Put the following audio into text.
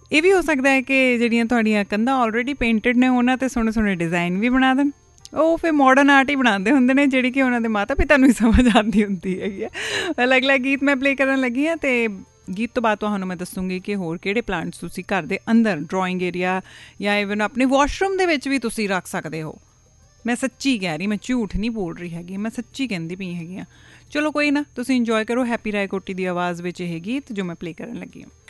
ਇਹ ਵੀ ਹੋ ਸਕਦਾ ਹੈ ਕਿ ਜਿਹੜੀਆਂ ਤੁਹਾਡੀਆਂ ਕੰਧਾਂ ਆਲਰੇਡੀ ਪੇਂਟਡ ਨੇ ਉਹਨਾਂ 'ਤੇ ਸੋਹਣੇ ਸੋਹਣੇ ਡਿਜ਼ਾਈਨ ਵੀ ਬਣਾ ਦੇਣ। ਉਹ ਫਿਰ ਮਾਡਰਨ ਆਰਟ ਹੀ ਬਣਾਉਂਦੇ ਹੁੰਦੇ ਨੇ, ਜਿਹੜੀ ਕਿ ਉਹਨਾਂ ਦੇ ਮਾਤਾ ਪਿਤਾ ਨੂੰ ਹੀ ਸਮਝ ਆਉਂਦੀ ਹੁੰਦੀ ਹੈਗੀ ਆ। ਅਲੱਗ ਅਲੱਗ ਗੀਤ ਮੈਂ ਪਲੇ ਕਰਨ ਲੱਗੀ ਹਾਂ, ਅਤੇ ਗੀਤ ਤੋਂ ਬਾਅਦ ਤੁਹਾਨੂੰ ਮੈਂ ਦੱਸੂੰਗੀ ਕਿ ਹੋਰ ਕਿਹੜੇ ਪਲਾਂਟਸ ਤੁਸੀਂ ਘਰ ਦੇ ਅੰਦਰ ਡਰਾਇੰਗ ਏਰੀਆ ਜਾਂ ਈਵਨ ਆਪਣੇ ਵਾਸ਼ਰੂਮ ਦੇ ਵਿੱਚ ਵੀ ਤੁਸੀਂ ਰੱਖ ਸਕਦੇ ਹੋ। ਮੈਂ ਸੱਚੀ ਕਹਿ ਰਹੀ, ਮੈਂ ਝੂਠ ਨਹੀਂ ਬੋਲ ਰਹੀ ਹੈਗੀ, ਮੈਂ ਸੱਚੀ ਕਹਿੰਦੀ ਪਈ ਹੈਗੀ ਹਾਂ। ਚਲੋ ਕੋਈ ਨਾ, ਤੁਸੀਂ ਇੰਜੋਏ ਕਰੋ ਹੈਪੀ ਰਾਏ ਕੋਟੀ ਦੀ ਆਵਾਜ਼ ਵਿੱਚ ਇਹ ਗੀਤ ਜੋ ਮੈਂ ਪਲੇ ਕਰਨ ਲੱਗੀ ਹਾਂ।